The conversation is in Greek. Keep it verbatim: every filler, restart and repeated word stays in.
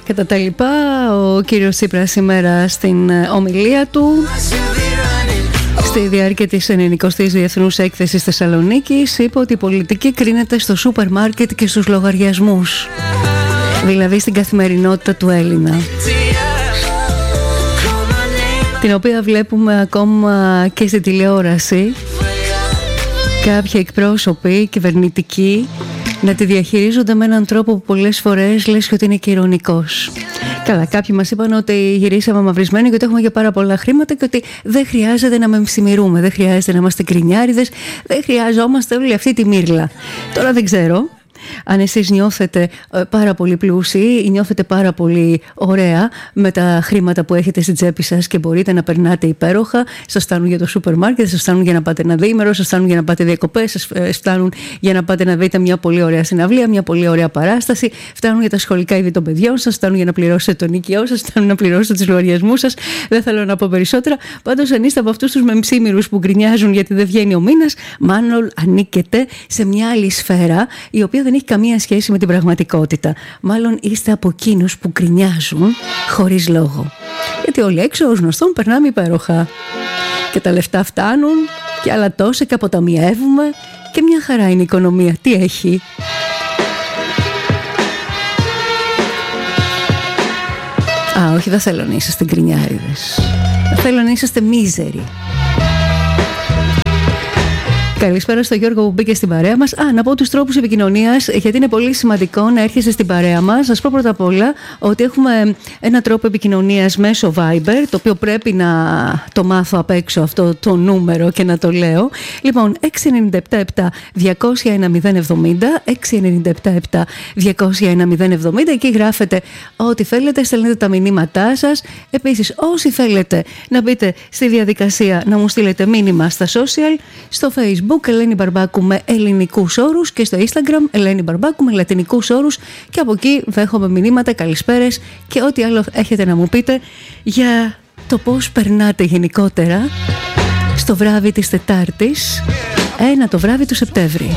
Κατά τα λοιπά, ο κύριος Τσίπρας σήμερα στην ομιλία του στη διάρκεια της ενενηκοστής Διεθνούς Έκθεσης Θεσσαλονίκης είπε ότι η πολιτική κρίνεται στο σούπερ μάρκετ και στους λογαριασμούς, δηλαδή στην καθημερινότητα του Έλληνα, την οποία βλέπουμε ακόμα και στη τηλεόραση κάποιοι εκπρόσωποι κυβερνητικοί να τη διαχειρίζονται με έναν τρόπο που πολλές φορές λες ότι είναι και ειρωνικός. Καλά, κάποιοι μας είπαν ότι γυρίσαμε μαυρισμένοι και ότι έχουμε για πάρα πολλά χρήματα και ότι δεν χρειάζεται να μεμψημυρούμε, δεν χρειάζεται να είμαστε κρινιάριδες, δεν χρειαζόμαστε όλη αυτή τη μύρλα. Τώρα δεν ξέρω αν εσείς νιώθετε πάρα πολύ πλούσιοι ή νιώθετε πάρα πολύ ωραία με τα χρήματα που έχετε στην τσέπη σας και μπορείτε να περνάτε υπέροχα. Σας φτάνουν για το σούπερ μάρκετ, σας φτάνουν για να πάτε ένα διήμερο, σας φτάνουν για να πάτε διακοπές, σας φτάνουν για να πάτε να δείτε μια πολύ ωραία συναυλία, μια πολύ ωραία παράσταση, φτάνουν για τα σχολικά είδη των παιδιών σας, φτάνουν για να πληρώσετε τον οικειό σας, φτάνουν να πληρώσετε τους λογαριασμούς σας. Δεν θέλω να πω περισσότερα. Πάντως, αν είστε από αυτούς τους μεμψίμηρους που γκρινιάζουν γιατί δεν βγαίνει ο μήνας, μάλλον ανήκετε σε μια άλλη σφαίρα η οποία δεν έχει καμία σχέση με την πραγματικότητα. Μάλλον είστε από εκείνους που γκρινιάζουν χωρίς λόγο. Γιατί όλοι έξω ως γνωστόν περνάμε υπέροχα. Και τα λεφτά φτάνουν και άλλα τόσα και αποταμιεύουμε και μια χαρά είναι η οικονομία. Τι έχει? Α, όχι, δεν θέλω να είσαστε γκρινιάριδες. Δεν θέλω να είσαστε μίζεροι. Καλησπέρα στο Γιώργο που μπήκε στην παρέα μας. Α, να πω τους τρόπους επικοινωνίας, γιατί είναι πολύ σημαντικό να έρχεστε στην παρέα μας. Να σας πω πρώτα απ' όλα ότι έχουμε ένα τρόπο επικοινωνίας μέσω Viber, το οποίο πρέπει να το μάθω απ' έξω αυτό το νούμερο και να το λέω. Λοιπόν, έξι εννιά επτά επτά διακόσια ένα μηδέν εβδομήντα, έξι εννιά επτά επτά διακόσια ένα μηδέν εβδομήντα. Εκεί γράφετε ό,τι θέλετε, στέλνετε τα μηνύματά σας. Επίσης, όσοι θέλετε να μπείτε στη διαδικασία να μου στείλετε μήνυμα στα social, στο Facebook Ελένη Μπαρμπάκου με ελληνικούς όρους και στο Instagram Ελένη Μπαρμπάκου με λατινικούς όρους, και από εκεί δέχομαι μηνύματα, καλησπέρες και ό,τι άλλο έχετε να μου πείτε για το πώς περνάτε γενικότερα στο βράδυ της Τετάρτης, ένα το βράδυ του Σεπτέμβρη.